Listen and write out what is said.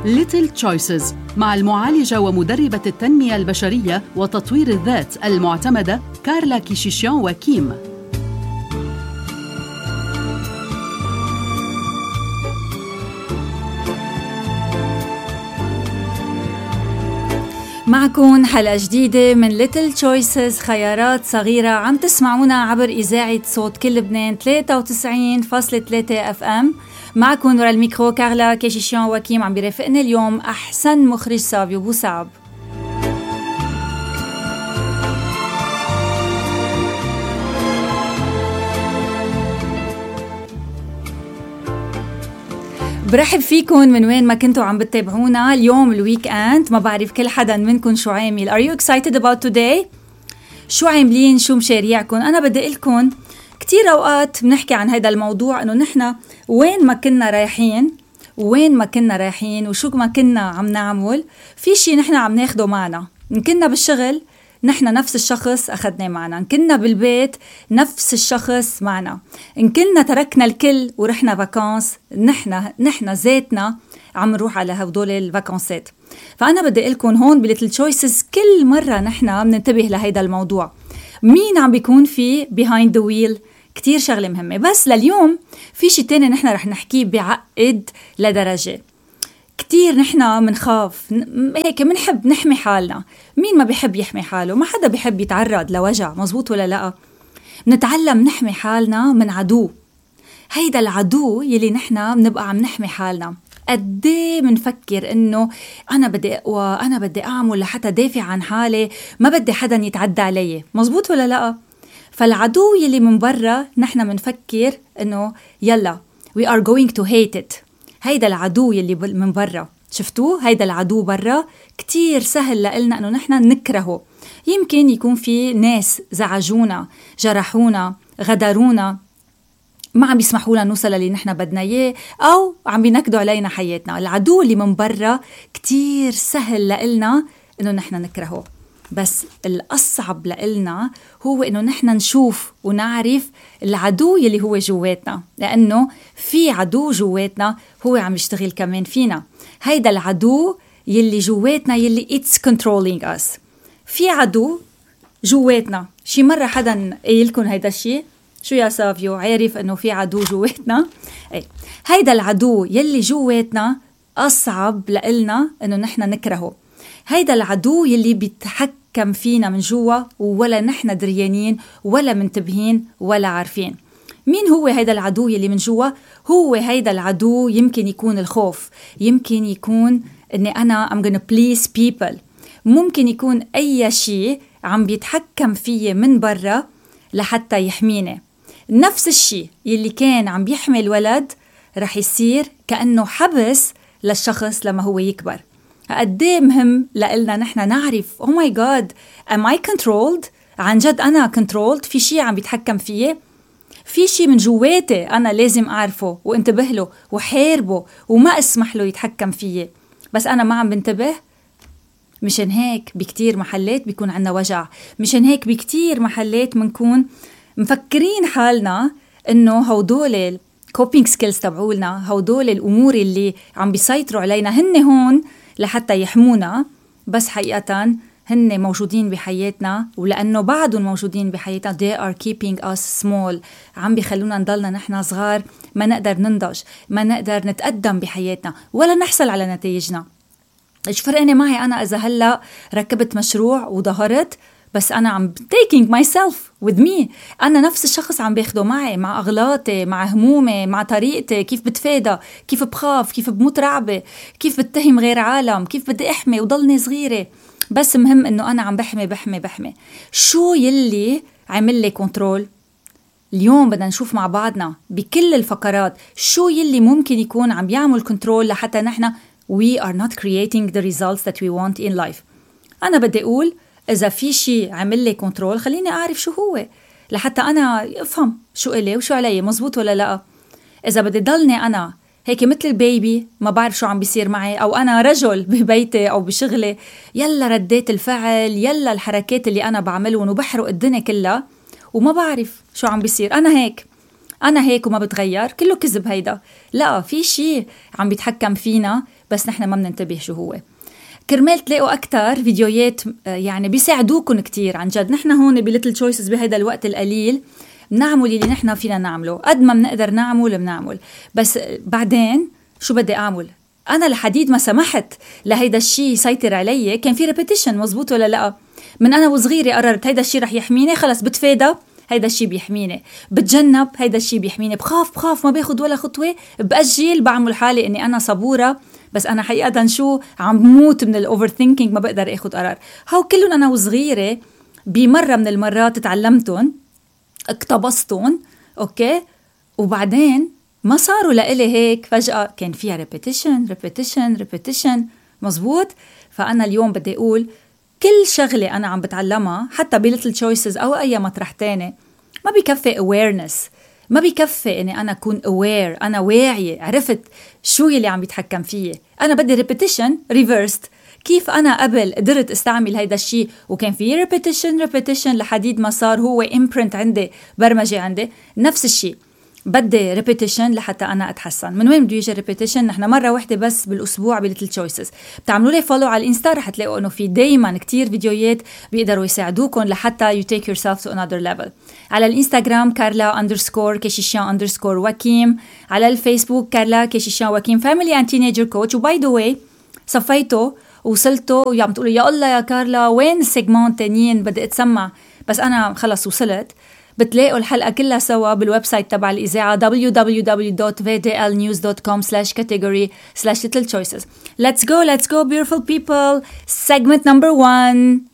Little Choices مع المعالجة ومدربة التنمية البشرية وتطوير الذات المعتمدة كارلا كيشيشيان وكيم. معكم حلقة جديدة من Little Choices، خيارات صغيرة. عم تسمعونا عبر إذاعة صوت كل لبنان 93.3 FM. معكم ورا الميكرو كارلا كيشيشيان وكيم. عم بيرافقني اليوم أحسن مخرج سافيو بوسعب. برحب فيكم من وين ما كنتوا عم بتتابعونا. اليوم الويك اند، ما بعرف كل حدا منكم شو عامل. Are you excited about today؟ شو عاملين؟ شو مشاريعكم؟ أنا بدي أقولكم كتير أوقات بنحكي عن هذا الموضوع، إنه نحنا وين ما كنا رايحين وشو ما كنا عم نعمل، في شي نحنا عم ناخده معنا. إن كنا بالشغل نحنا نفس الشخص أخذناه معنا، إن كنا بالبيت نفس الشخص معنا، إن كنا تركنا الكل ورحنا فاكانس نحنا ذاتنا عم نروح على هدول الفاكانسات. فأنا بدي أقولكم هون بليتل تشويسز كل مرة نحنا بننتبه لهيدا الموضوع، مين عم بيكون فيه behind the wheel. كتير شغلة مهمة. بس لليوم في شي تاني نحنا رح نحكيه بعقد لدرجة كتير نحنا منخاف هيك، منحب نحمي حالنا. مين ما بيحب يحمي حاله؟ ما حدا بيحب يتعرض لوجع، مزبوط ولا لا؟ نتعلم نحمي حالنا من عدو. هيدا العدو يلي نحنا بنبقى عم نحمي حالنا. قديه منفكر انه انا بدي اقوى، انا بدي اعمل لحتى دافع عن حالي، ما بدي حدا يتعدى علي، مزبوط ولا لا؟ فالعدو يلي من برا نحنا منفكر انه يلا we are going to hate it. هيدا العدو يلي من برا، شفتوه؟ هيدا العدو برا كتير سهل لإلنا انه نحنا نكرهه. يمكن يكون في ناس زعجونا، جرحونا، غدرونا، ما عم بيسمحوا لنا نوصل اللي نحنا بدنا اياه، او عم بينكدوا علينا حياتنا. العدو اللي من برا كتير سهل لإلنا انه نحنا نكرهه. بس الأصعب لإلنا هو إنه نحنا نشوف ونعرف العدو يلي هو جواتنا، لأنه في عدو جواتنا هو عم يشتغل كمان فينا. هيدا العدو يلي جواتنا يلي it's controlling us. في عدو جواتنا. شي مرة حدا قايلكم هيدا الشي؟ شو يا سافيو؟ عارف إنه في عدو جواتنا؟ ايه، هيدا العدو يلي جواتنا أصعب لإلنا إنه نحنا نكرهه. هيدا العدو يلي بيتحكم فينا من جوا، ولا نحن دريانين ولا منتبهين ولا عارفين. مين هو هيدا العدو يلي من جوا؟ هو هيدا العدو يمكن يكون الخوف، يمكن يكون اني انا I'm gonna please people، ممكن يكون اي شيء عم بيتحكم فيه من برا لحتى يحميني. نفس الشيء يلي كان عم بيحمي الولد رح يصير كأنه حبس للشخص لما هو يكبر. قديه مهم لإلنا نحنا نعرف oh my god am I controlled؟ عن جد أنا controlled؟ في شيء عم بيتحكم فيه؟ في شيء من جواتي أنا لازم أعرفه وانتبه له وحاربه وما أسمح له يتحكم فيه، بس أنا ما عم بنتبه. مشان هيك بكتير محلات بيكون عنا وجع، مشان هيك بكتير محلات منكون مفكرين حالنا إنه هودول coping skills تبعولنا، هودول الأمور اللي عم بيسيطروا علينا هن هون لحتى يحمونا، بس حقيقة هن موجودين بحياتنا، ولأنه بعدهم موجودين بحياتنا they are keeping us small، عم بيخلونا نضلنا نحن صغار، ما نقدر ننضج، ما نقدر نتقدم بحياتنا ولا نحصل على نتائجنا. إيش فرقني معي أنا إذا هلأ ركبت مشروع وظهرت، بس أنا عم taking myself with me، أنا نفس الشخص عم باخده معي، مع أغلاطي، مع همومي، مع طريقتي، كيف بتفادى، كيف بخاف، كيف بموت رعبة، كيف بتهم غير عالم، كيف بدي أحمي وضلني صغيرة. بس مهم إنه أنا عم بحمي. شو يلي عمل لي كنترول؟ اليوم بدنا نشوف مع بعضنا بكل الفقرات شو يلي ممكن يكون عم يعمل كنترول لحتى نحنا we are not creating the results that we want in life. أنا بدي أقول إذا في شيء عمل لي كنترول خليني أعرف شو هو لحتى أنا أفهم شو إلي وشو علي، مزبوط ولا لا؟ إذا بدي ضلني أنا هيك مثل البيبي ما بعرف شو عم بيصير معي، أو أنا رجل ببيتي أو بشغلي يلا رديت الفعل، يلا الحركات اللي أنا بعملهم وبحرق الدنيا كلها وما بعرف شو عم بيصير، أنا هيك أنا هيك وما بتغير، كله كذب هيدا. لا، في شيء عم بيتحكم فينا بس نحن ما بننتبه شو هو. كرمال تلاقوا أكتر فيديوهات يعني بيساعدوكم كتير عن جد. نحن هون بليتل تشويسز بهيدا الوقت القليل بنعمل اللي نحن فينا نعمله، قد ما بنقدر بنعمل. بس بعدين شو بدي أعمل؟ أنا لحديد ما سمحت لهيدا الشيء يسيطر علي، كان في ريبيتيشن، مزبوط ولا لأ؟ من أنا وصغيرة قررت هيدا الشيء رح يحميني، خلص بتفادى، هيدا الشيء بيحميني، بتجنب، هيدا الشيء بيحميني، بخاف ما باخد ولا خطوة، بأجل، بعمل حالي إني أنا صبورة، بس أنا حقيقة شو عم موت من الأوفر ثينكينج، ما بقدر أخد قرار. هاو كلهم أنا وصغيرة بمرة من المرات تعلمتهم، اقتبستهم، أوكي، وبعدين ما صاروا لإلي هيك فجأة، كان فيها repetition. مزبوط. فأنا اليوم بدي أقول كل شغلة أنا عم بتعلمها حتى بليتل تشويسز أو أي مطرح تاني ما بيكفي awareness، ما بيكفي إني أنا أكون aware، أنا واعية، عرفت شو يلي عم يتحكم فيه. أنا بدي repetition reversed. كيف أنا قبل قدرت استعمل هيدا الشيء وكان في repetition لحديد ما صار هو imprint عندي، برمجة عندي، نفس الشيء بدي repetition لحتى أنا أتحسن. من وين بده يجي repetition؟ نحن مرة واحدة بس بالأسبوع بليتل تشويسز. بتعملوا لي follow على الإنستا رح تلاقوا إنه في دايما كتير فيديوهات بيقدروا يساعدوكم لحتى you take yourself to another level. على الإنستغرام Carla_Keshishian_Wakim، على الفيسبوك Carla Keshishian Wakim Family and Teenager Coach. وباي ذا واي صفيته وصلته ويا عم تقولوا يا الله يا كارلا وين السيجمنت تانيين بدي أتسمع، بس أنا خلص وصلت. بتلاقوا الحلقة كلها سوا بالويب سايت تبع الإذاعة www.vdlnews.com/category/little choices. Let's go beautiful people. Segment number 1.